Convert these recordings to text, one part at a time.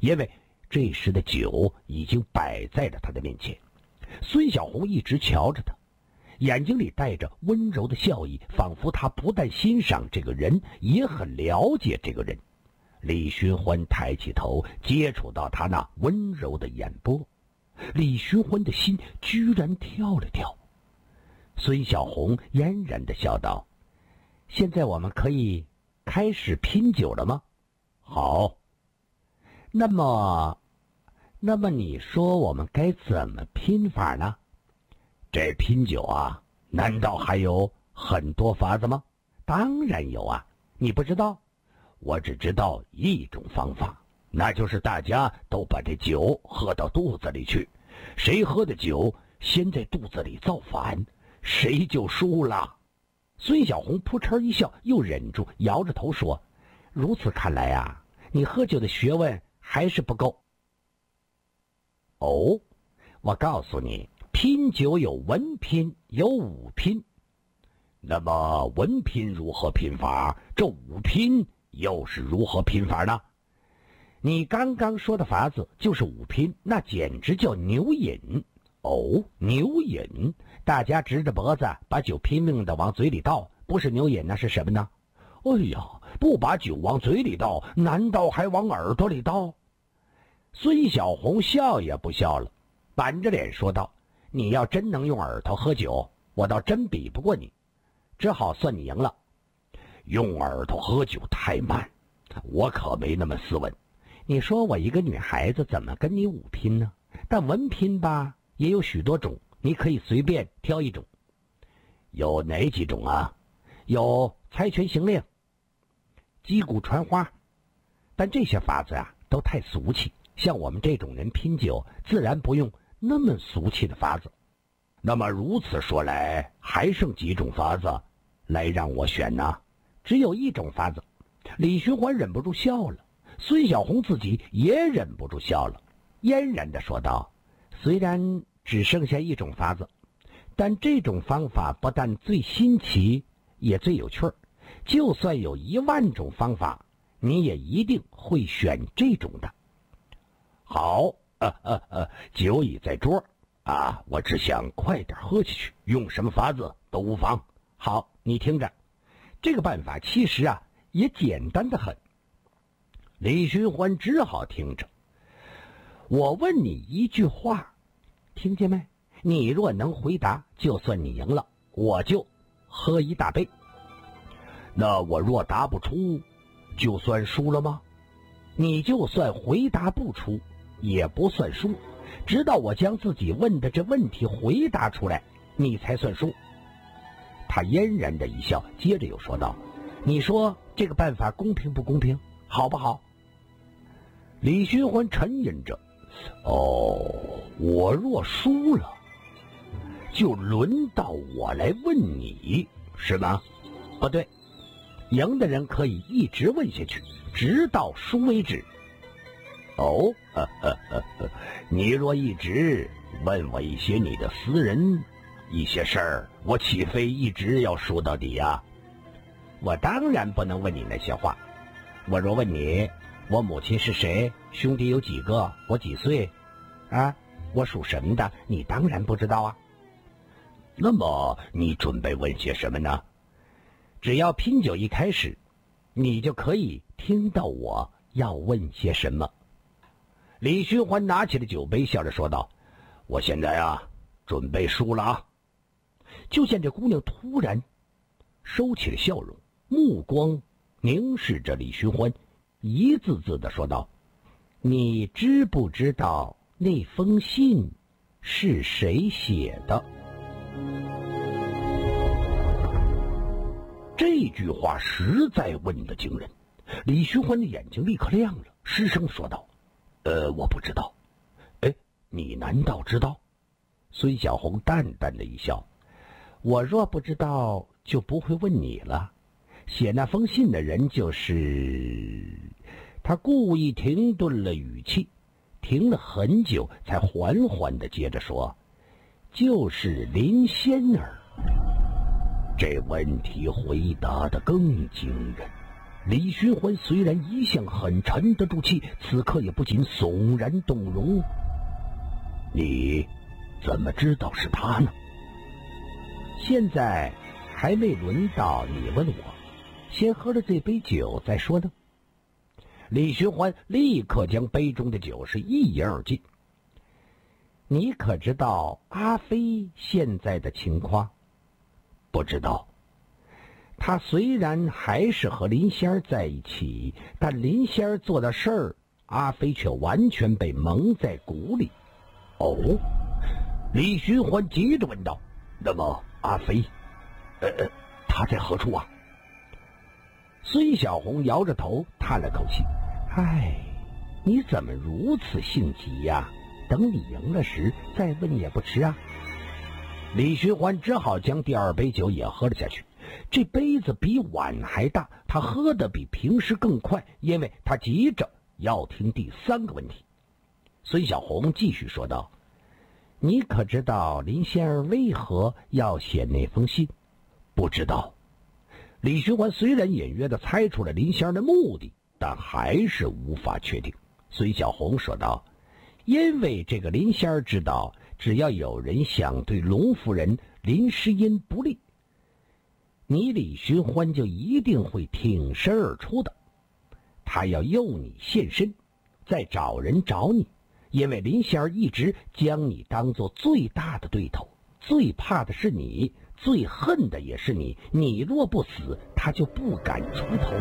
因为这时的酒已经摆在了他的面前。孙小红一直瞧着他，眼睛里带着温柔的笑意，仿佛他不但欣赏这个人，也很了解这个人。李寻欢抬起头，接触到他那温柔的眼波，李寻欢的心居然跳了跳。孙小红嫣然地笑道：“现在我们可以开始拼酒了吗？”“好。”“那么你说我们该怎么拼法呢？”“这拼酒啊，难道还有很多法子吗？”“当然有啊，你不知道？我只知道一种方法，那就是大家都把这酒喝到肚子里去，谁喝的酒先在肚子里造反，谁就输了。”孙小红扑哧一笑，又忍住摇着头说：“如此看来啊，你喝酒的学问还是不够。”“哦，我告诉你，拼酒有文拼，有武拼。那么文拼如何拼法？这武拼又是如何拼法呢？”“你刚刚说的法子就是武拼，那简直叫牛饮。”“哦，牛饮，大家直着脖子把酒拼命的往嘴里倒，不是牛饮那是什么呢？”“哎呀，不把酒往嘴里倒，难道还往耳朵里倒？”孙小红笑也不笑了，板着脸说道：“你要真能用耳朵喝酒，我倒真比不过你，只好算你赢了。用耳朵喝酒太慢，我可没那么斯文。你说我一个女孩子怎么跟你武拼呢？但文拼吧，也有许多种，你可以随便挑一种。”“有哪几种啊？”“有猜拳行令，击鼓传花，但这些法子啊都太俗气，像我们这种人拼酒自然不用那么俗气的法子。”“那么如此说来，还剩几种法子来让我选呢？”“只有一种法子。”李寻欢忍不住笑了，孙小红自己也忍不住笑了，嫣然地说道：“虽然只剩下一种法子，但这种方法不但最新奇，也最有趣儿。就算有10000种方法，你也一定会选这种的。”“好，酒已在桌啊，我只想快点喝下去，用什么法子都无妨。好，你听着，这个办法其实啊也简单得很。”李寻欢只好听着。“我问你一句话，听见没？你若能回答，就算你赢了，我就喝一大杯。”“那我若答不出，就算输了吗？”“你就算回答不出，也不算输，直到我将自己问的这问题回答出来，你才算输。”他嫣然的一笑，接着又说道：“你说这个办法公平不公平，好不好？”李寻欢沉吟着：“我若输了，就轮到我来问你，是吗？”“不对，赢的人可以一直问下去，直到输为止。”“哦，你若一直问我一些你的私人一些事儿，我岂非一直要输到底呀？”“我当然不能问你那些话。我若问你，我母亲是谁，兄弟有几个，我几岁啊，我属什么的，你当然不知道啊。”“那么你准备问些什么呢？”“只要拼酒一开始，你就可以听到我要问些什么。”李寻欢拿起了酒杯，笑着说道：“我现在啊准备输了啊。”就见这姑娘突然收起了笑容，目光凝视着李寻欢，一字字地说道：“你知不知道那封信是谁写的？”这句话实在问得惊人，李寻欢的眼睛立刻亮了，失声说道：“我不知道。”“你难道知道？”孙小红淡淡的一笑：“我若不知道，就不会问你了。写那封信的人就是……”他故意停顿了语气，停了很久，才缓缓地接着说：“就是林仙儿。”这问题回答得更惊人。 李寻欢虽然一向很沉得住气，此刻也不禁悚然动容。你怎么知道是他呢？现在还没轮到你问我，先喝了这杯酒再说呢。李寻欢立刻将杯中的酒是一饮而尽。你可知道阿飞现在的情况？不知道。他虽然还是和林仙儿在一起，但林仙儿做的事儿，阿飞却完全被蒙在鼓里。哦，李寻欢急着问道：“那么阿飞，他在何处啊？”孙小红摇着头叹了口气：“唉，你怎么如此性急呀？等你赢了时再问也不迟啊。”李寻欢只好将第二杯酒也喝了下去。这杯子比碗还大，他喝得比平时更快，因为他急着要听第三个问题。孙小红继续说道：“你可知道林仙儿为何要写那封信？”不知道。李寻欢虽然隐约地猜出了林仙儿的目的，但还是无法确定。孙小红说道：“因为这个林仙儿知道，只要有人想对龙夫人林诗音不利，你李寻欢就一定会挺身而出的。他要诱你现身，再找人找你，因为林仙儿一直将你当作最大的对头，最怕的是你，最恨的也是你。你若不死，他就不敢出头。”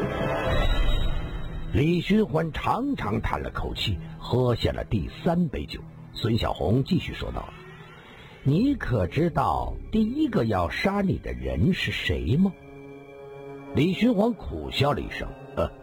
李寻欢长长叹了口气，喝下了第三杯酒。孙小红继续说道：“你可知道第一个要杀你的人是谁吗？”李寻欢苦笑了一声：“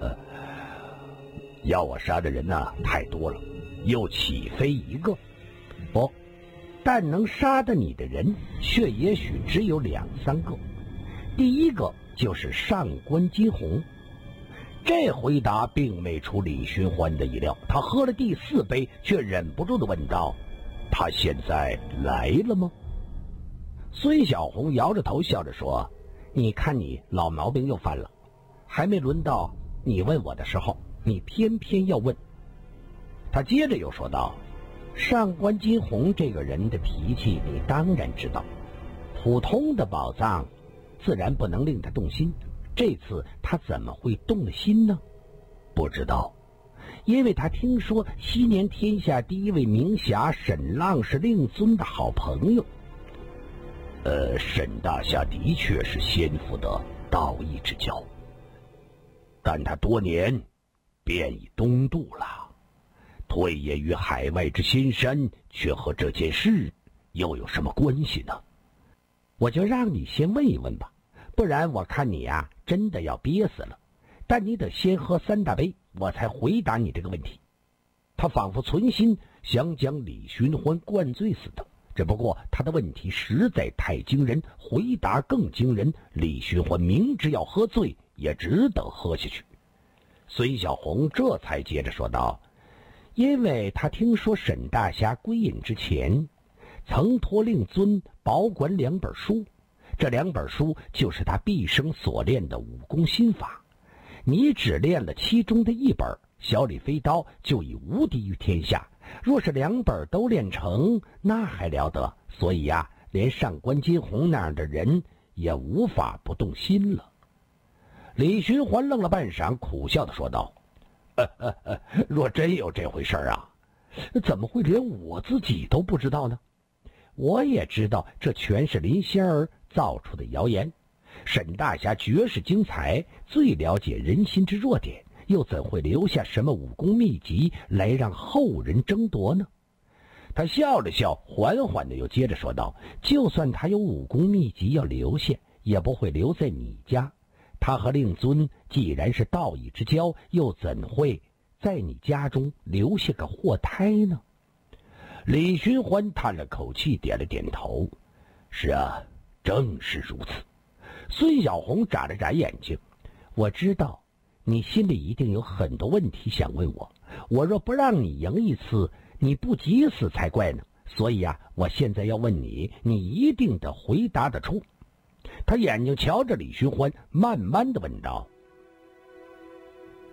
要我杀的人呢，太多了，又岂非一个？不，但能杀得你的人，却也许只有2、3个。第一个就是上官金鸿。”这回答并没出李寻欢的意料，他喝了第4杯，却忍不住地问道：“他现在来了吗？”孙小红摇着头笑着说：“你看你老毛病又犯了，还没轮到你问我的时候，你偏偏要问。”他接着又说道：“上官金鸿这个人的脾气你当然知道，普通的宝藏自然不能令他动心，这次他怎么会动了心呢？”不知道，因为他听说昔年天下第一位名侠沈浪是令尊的好朋友。沈大侠的确是先父的道义之交，但他多年便已东渡了，退隐于海外之仙山，却和这件事又有什么关系呢？我就让你先问一问吧，不然我看你呀，真的要憋死了。但你得先喝3大杯，我才回答你这个问题。他仿佛存心想将李寻欢灌醉似的，只不过他的问题实在太惊人，回答更惊人。李寻欢明知要喝醉，也只得喝下去。孙小红这才接着说道：“因为他听说沈大侠归隐之前，曾托令尊保管2本书，这2本书就是他毕生所练的武功心法。你只练了其中的1本，小李飞刀就已无敌于天下。若是2本都练成，那还了得。所以呀，连上官金鸿那样的人也无法不动心了。”李寻欢愣了半晌，苦笑地说道：“若真有这回事啊，怎么会连我自己都不知道呢？我也知道这全是林仙儿造出的谣言。沈大侠绝世精才，最了解人心之弱点，又怎会留下什么武功秘籍来让后人争夺呢？”他笑了笑，缓缓地又接着说道：“就算他有武功秘籍要留下，也不会留在你家。他和令尊既然是道义之交，又怎会在你家中留下个祸胎呢？”李寻欢叹了口气，点了点头：“是啊，正是如此。”孙小红眨了眨眼睛：“我知道你心里一定有很多问题想问我，我若不让你赢一次，你不急死才怪呢。所以啊，我现在要问你，你一定得回答得出。”他眼睛瞧着李寻欢，慢慢地问道：“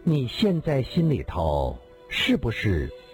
你现在心里头是不是